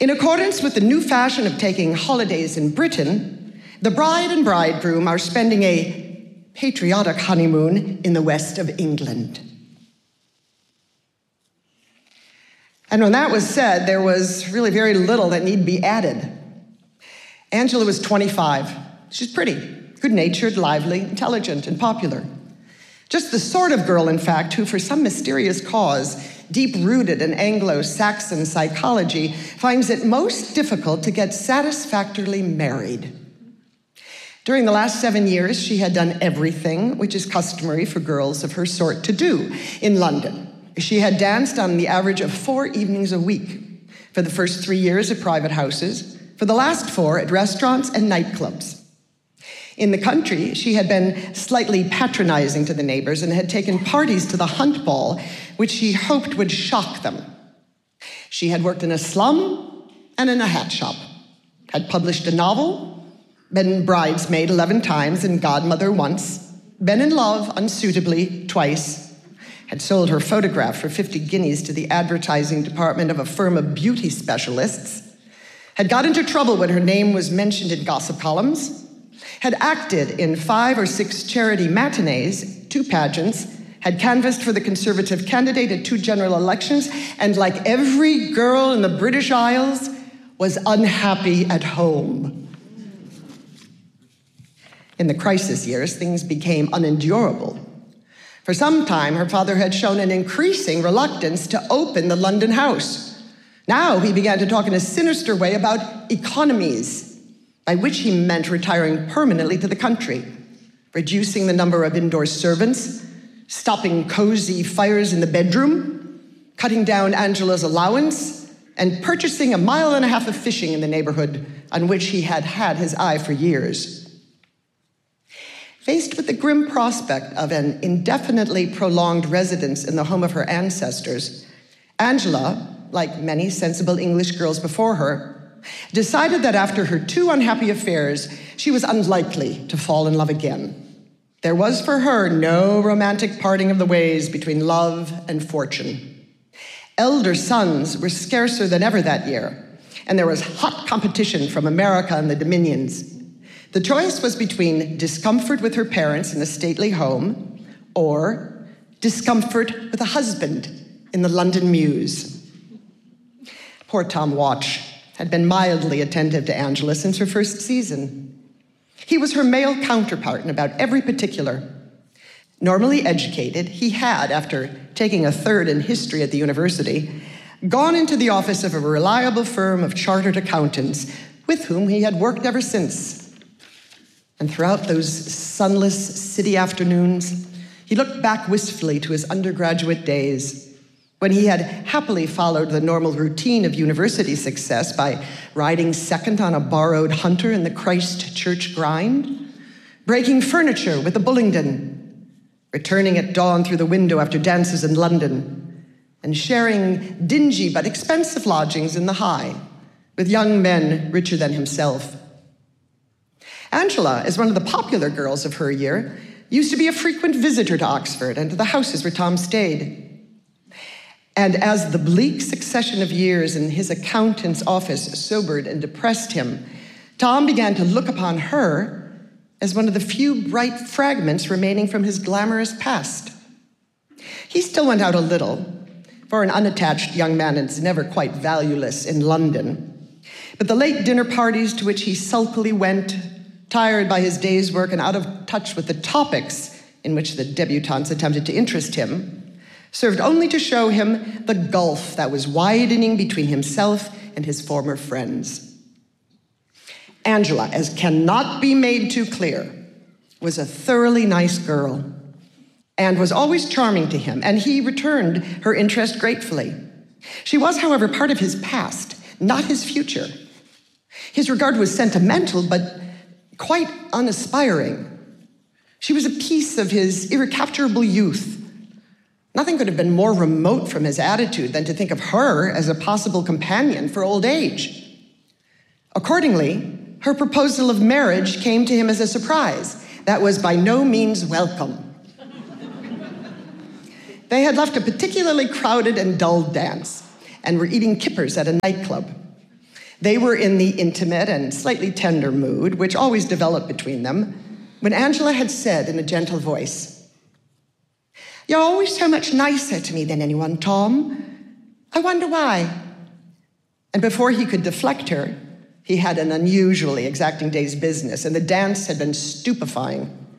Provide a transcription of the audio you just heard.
In accordance with the new fashion of taking holidays in Britain, the bride and bridegroom are spending a patriotic honeymoon in the west of England. And when that was said, there was really very little that need be added. Angela was 25. She's pretty, good-natured, lively, intelligent, and popular. Just the sort of girl, in fact, who, for some mysterious cause, deep-rooted in Anglo-Saxon psychology, finds it most difficult to get satisfactorily married. During the last 7 years, she had done everything which is customary for girls of her sort to do in London. She had danced on the average of 4 evenings a week, for the first 3 years at private houses, for the last 4 at restaurants and nightclubs. In the country, she had been slightly patronizing to the neighbors and had taken parties to the Hunt Ball, which she hoped would shock them. She had worked in a slum and in a hat shop, had published a novel, been bridesmaid 11 times and godmother once, been in love unsuitably twice, had sold her photograph for 50 guineas to the advertising department of a firm of beauty specialists, had got into trouble when her name was mentioned in gossip columns, had acted in 5 or 6 charity matinees, 2 pageants, had canvassed for the Conservative candidate at 2 general elections, and like every girl in the British Isles, was unhappy at home. In the crisis years, things became unendurable. For some time, her father had shown an increasing reluctance to open the London house. Now he began to talk in a sinister way about economies, by which he meant retiring permanently to the country, reducing the number of indoor servants, stopping cozy fires in the bedroom, cutting down Angela's allowance, and purchasing 1.5 miles of fishing in the neighborhood on which he had had his eye for years. Faced with the grim prospect of an indefinitely prolonged residence in the home of her ancestors, Angela, like many sensible English girls before her, decided that after her 2 unhappy affairs, she was unlikely to fall in love again. There was for her no romantic parting of the ways between love and fortune. Elder sons were scarcer than ever that year, and there was hot competition from America and the Dominions. The choice was between discomfort with her parents in a stately home or discomfort with a husband in the London mews. Poor Tom Watch had been mildly attentive to Angela since her first season. He was her male counterpart in about every particular. Normally educated, he had, after taking a 3rd in history at the university, gone into the office of a reliable firm of chartered accountants with whom he had worked ever since. And throughout those sunless city afternoons, he looked back wistfully to his undergraduate days, when he had happily followed the normal routine of university success by riding second on a borrowed hunter in the Christ Church grind, breaking furniture with the Bullingdon, returning at dawn through the window after dances in London, and sharing dingy but expensive lodgings in the High with young men richer than himself. Angela, as one of the popular girls of her year, used to be a frequent visitor to Oxford and to the houses where Tom stayed. And as the bleak succession of years in his accountant's office sobered and depressed him, Tom began to look upon her as one of the few bright fragments remaining from his glamorous past. He still went out a little, for an unattached young man is never quite valueless in London. But the late dinner parties to which he sulkily went, tired by his day's work and out of touch with the topics in which the debutantes attempted to interest him, served only to show him the gulf that was widening between himself and his former friends. Angela, as cannot be made too clear, was a thoroughly nice girl and was always charming to him, and he returned her interest gratefully. She was, however, part of his past, not his future. His regard was sentimental, but quite unaspiring. She was a piece of his irrecapturable youth. Nothing could have been more remote from his attitude than to think of her as a possible companion for old age. Accordingly, her proposal of marriage came to him as a surprise that was by no means welcome. They had left a particularly crowded and dull dance and were eating kippers at a nightclub. They were in the intimate and slightly tender mood, which always developed between them, when Angela had said in a gentle voice, "You're always so much nicer to me than anyone, Tom. I wonder why." And before he could deflect her, he had an unusually exacting day's business, and the dance had been stupefying.